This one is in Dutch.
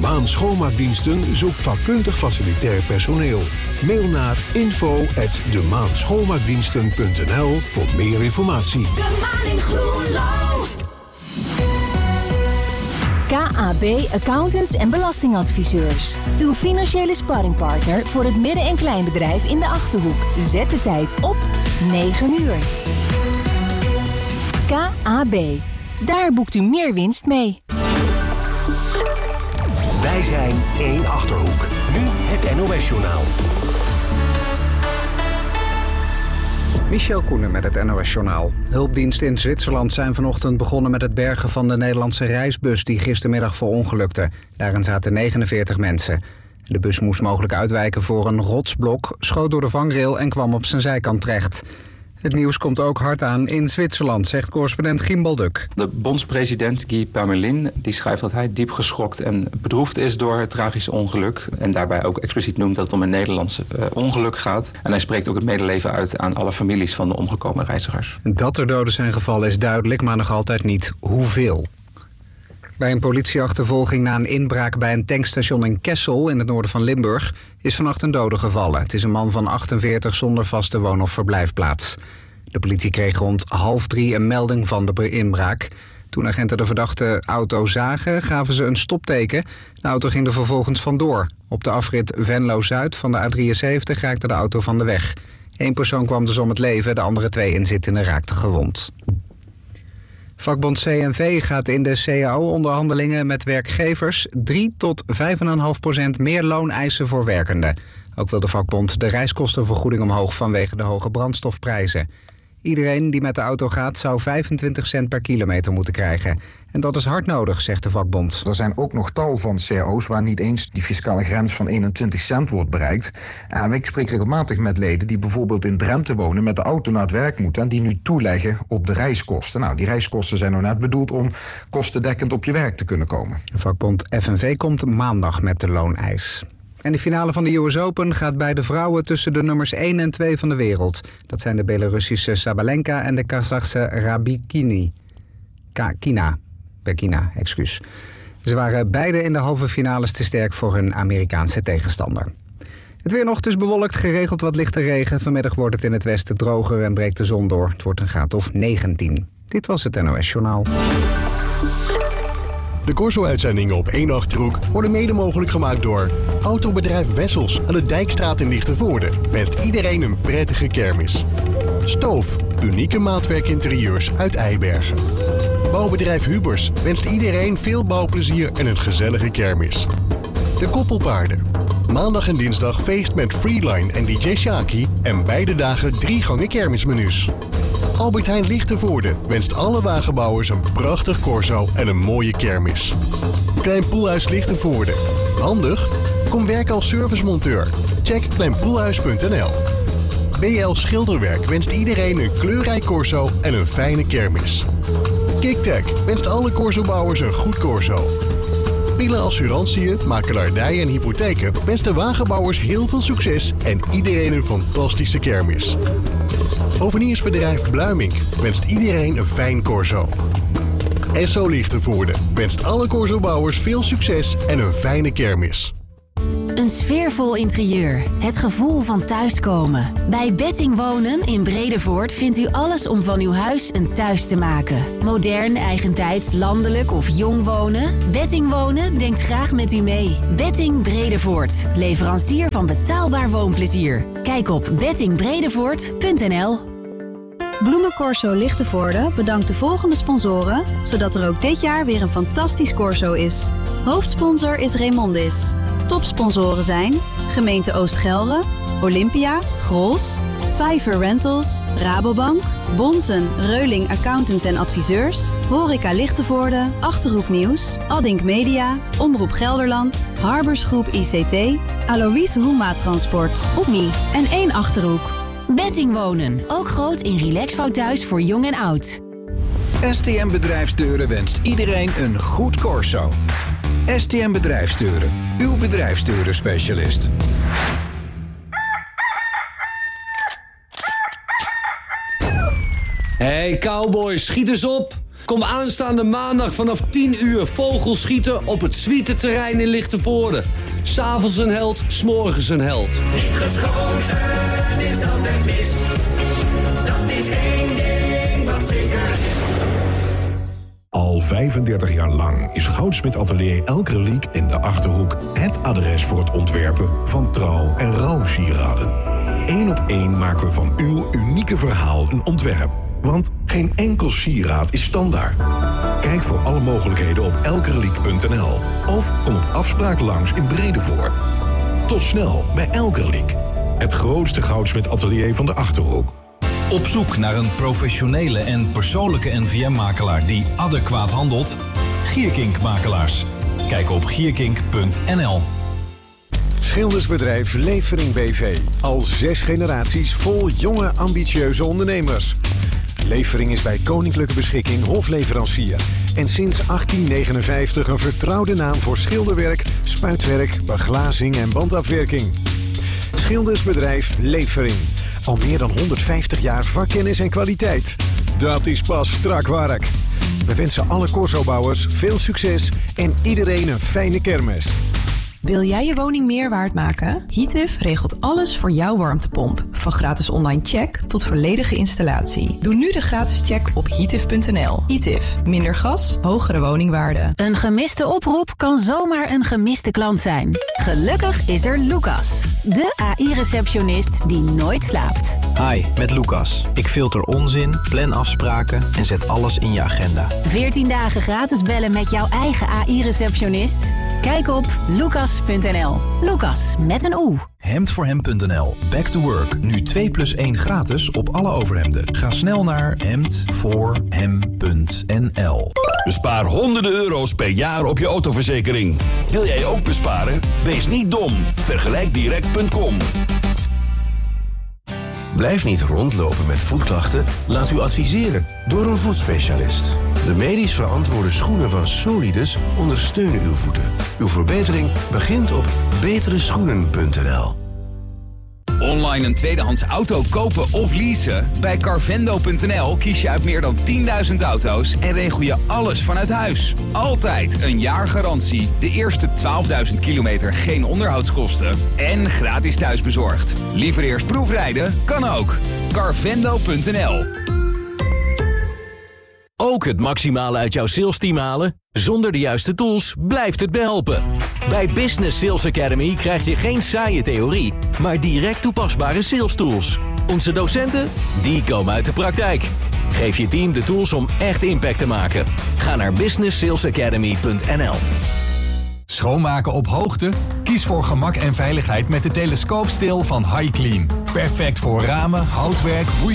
Maan Schoonmaakdiensten zoekt vakkundig facilitair personeel. Mail naar info@demaanschoonmaakdiensten.nl voor meer informatie. De Maan in Groenlo. KAB Accountants en Belastingadviseurs. Uw financiële sparringpartner voor het midden- en kleinbedrijf in de Achterhoek. Zet de tijd op 9 uur. KAB. Daar boekt u meer winst mee. Wij zijn 1 Achterhoek. Nu het NOS-journaal. Michel Koenen met het NOS-journaal. Hulpdiensten in Zwitserland zijn vanochtend begonnen met het bergen van de Nederlandse reisbus die gistermiddag verongelukte. Daarin zaten 49 mensen. De bus moest mogelijk uitwijken voor een rotsblok, schoot door de vangrail en kwam op zijn zijkant terecht. Het nieuws komt ook hard aan in Zwitserland, zegt correspondent Gimbal Duk. De bondspresident Guy Parmelin die schrijft dat hij diep geschokt en bedroefd is door het tragische ongeluk. En daarbij ook expliciet noemt dat het om een Nederlandse ongeluk gaat. En hij spreekt ook het medeleven uit aan alle families van de omgekomen reizigers. Dat er doden zijn gevallen is duidelijk, maar nog altijd niet hoeveel. Bij een politieachtervolging na een inbraak bij een tankstation in Kessel in het noorden van Limburg is vannacht een dode gevallen. Het is een man van 48 zonder vaste woon- of verblijfplaats. De politie kreeg rond 2:30 een melding van de inbraak. Toen agenten de verdachte auto zagen, gaven ze een stopteken. De auto ging er vervolgens vandoor. Op de afrit Venlo-Zuid van de A73 raakte de auto van de weg. 1 persoon kwam dus om het leven, de andere 2 inzittenden raakten gewond. Vakbond CNV gaat in de CAO-onderhandelingen met werkgevers 3 tot 5,5% meer loon eisen voor werkenden. Ook wil de vakbond de reiskostenvergoeding omhoog vanwege de hoge brandstofprijzen. Iedereen die met de auto gaat zou 25 cent per kilometer moeten krijgen. En dat is hard nodig, zegt de vakbond. Er zijn ook nog tal van cao's waar niet eens die fiscale grens van 21 cent wordt bereikt. En ik spreek regelmatig met leden die bijvoorbeeld in Drenthe wonen, met de auto naar het werk moeten en die nu toeleggen op de reiskosten. Nou, die reiskosten zijn nou net bedoeld om kostendekkend op je werk te kunnen komen. De vakbond FNV komt maandag met de looneis. En de finale van de US Open gaat bij de vrouwen tussen de nummers 1 en 2 van de wereld. Dat zijn de Belarussische Sabalenka en de Kazachse Rabikina. Ze waren beide in de halve finales te sterk voor hun Amerikaanse tegenstander. Het weer nog, dus bewolkt, geregeld wat lichte regen. Vanmiddag wordt het in het westen droger en breekt de zon door. Het wordt een graad of 19. Dit was het NOS Journaal. De Corso-uitzendingen op 1 Achterhoek worden mede mogelijk gemaakt door Autobedrijf Wessels aan de Dijkstraat in Lichtenvoorde. Wenst iedereen een prettige kermis. Stoof, unieke maatwerkinterieurs uit Eibergen. Bouwbedrijf Hubers wenst iedereen veel bouwplezier en een gezellige kermis. De Koppelpaarden. Maandag en dinsdag feest met Freeline en DJ Shaki en beide dagen 3 gangen kermismenu's. Albert Heijn Lichtenvoorde wenst alle wagenbouwers een prachtig corso en een mooie kermis. Klein Poelhuis Lichtenvoorde. Handig? Kom werken als servicemonteur. Check kleinpoelhuis.nl. BL Schilderwerk wenst iedereen een kleurrijk corso en een fijne kermis. KikTech wenst alle corsobouwers een goed corso. Pillen Assurantiën, makelaardij en hypotheken wenst de wagenbouwers heel veel succes en iedereen een fantastische kermis. Overniersbedrijf Bluimink wenst iedereen een fijn corso. Esso Lichtenvoorde wenst alle corsobouwers veel succes en een fijne kermis. Een sfeervol interieur. Het gevoel van thuiskomen. Bij Betting Wonen in Bredevoort vindt u alles om van uw huis een thuis te maken. Modern, eigentijds, landelijk of jong wonen? Betting Wonen denkt graag met u mee. Betting Bredevoort. Leverancier van betaalbaar woonplezier. Kijk op bettingbredevoort.nl. Bloemencorso Lichtenvoorde bedankt de volgende sponsoren, zodat er ook dit jaar weer een fantastisch corso is. Hoofdsponsor is Raymondis. Topsponsoren zijn Gemeente Oost-Gelre, Olympia, Grols, Vijver Rentals, Rabobank, Bonsen, Reuling Accountants en Adviseurs, Horeca Lichtenvoorde, Achterhoek Nieuws, Addink Media, Omroep Gelderland, Harborsgroep ICT, Alois Hoema Transport, Opmi en 1 Achterhoek. Betting Wonen, ook groot in relaxfouthuis voor jong en oud. STM Bedrijfsdeuren wenst iedereen een goed corso. STM Bedrijfsdeuren, uw bedrijfsdeuren-specialist. Hey cowboys, schiet eens op! Kom aanstaande maandag vanaf 10 uur vogels schieten op het Zwietenterrein in Lichtenvoorde. 's Avonds een held, 's morgens een held. Niet geschoten is altijd mis. Dat is één ding wat zeker is. Al 35 jaar lang is Goudsmit Atelier Elk Reliek in de Achterhoek het adres voor het ontwerpen van trouw- en rouwsieraden. 1 op 1 maken we van uw unieke verhaal een ontwerp. Want geen enkel sieraad is standaard. Kijk voor alle mogelijkheden op elkreliek.nl of kom op afspraak langs in Bredevoort. Tot snel bij Elk Reliek, het grootste Goudsmit Atelier van de Achterhoek. Op zoek naar een professionele en persoonlijke NVM-makelaar die adequaat handelt? Gierkink Makelaars. Kijk op gierkink.nl. Schildersbedrijf Levering BV. Al 6 generaties vol jonge, ambitieuze ondernemers. Levering is bij Koninklijke Beschikking hofleverancier. En sinds 1859 een vertrouwde naam voor schilderwerk, spuitwerk, beglazing en wandafwerking. Schildersbedrijf Levering. Al meer dan 150 jaar vakkennis en kwaliteit. Dat is pas strak werk. We wensen alle Corso-bouwers veel succes en iedereen een fijne kermis. Wil jij je woning meer waard maken? Heatif regelt alles voor jouw warmtepomp. Van gratis online check tot volledige installatie. Doe nu de gratis check op heatif.nl. Heatif. Minder gas, hogere woningwaarde. Een gemiste oproep kan zomaar een gemiste klant zijn. Gelukkig is er Lucas, de AI-receptionist die nooit slaapt. Hi, met Lucas. Ik filter onzin, plan afspraken en zet alles in je agenda. 14 dagen gratis bellen met jouw eigen AI-receptionist? Kijk op lucas.nl. Lucas met een O. Hemdvoorhem.nl. Back to work. Nu 2+1 gratis op alle overhemden. Ga snel naar hemdvoorhem.nl. Bespaar honderden euro's per jaar op je autoverzekering. Wil jij ook besparen? Wees niet dom. Vergelijkdirect.com. Blijf niet rondlopen met voetklachten. Laat u adviseren door een voetspecialist. De medisch verantwoorde schoenen van Solidus ondersteunen uw voeten. Uw verbetering begint op betereschoenen.nl. Online een tweedehands auto kopen of leasen? Bij Carvendo.nl kies je uit meer dan 10.000 auto's en regel je alles vanuit huis. Altijd een jaar garantie, de eerste 12.000 kilometer geen onderhoudskosten en gratis thuisbezorgd. Liever eerst proefrijden? Kan ook. Carvendo.nl. Ook het maximale uit jouw salesteam halen? Zonder de juiste tools blijft het behelpen. Bij Business Sales Academy krijg je geen saaie theorie, maar direct toepasbare sales tools. Onze docenten, die komen uit de praktijk. Geef je team de tools om echt impact te maken. Ga naar businesssalesacademy.nl. Schoonmaken op hoogte? Kies voor gemak en veiligheid met de telescoopsteel van HiClean. Perfect voor ramen, houtwerk,